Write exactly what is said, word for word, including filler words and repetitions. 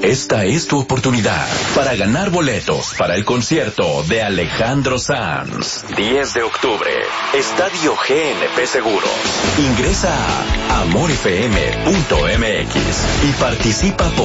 Esta es tu oportunidad para ganar boletos para el concierto de Alejandro Sanz. diez de octubre, Estadio G N P Seguros. Ingresa a amor f m punto m x y participa por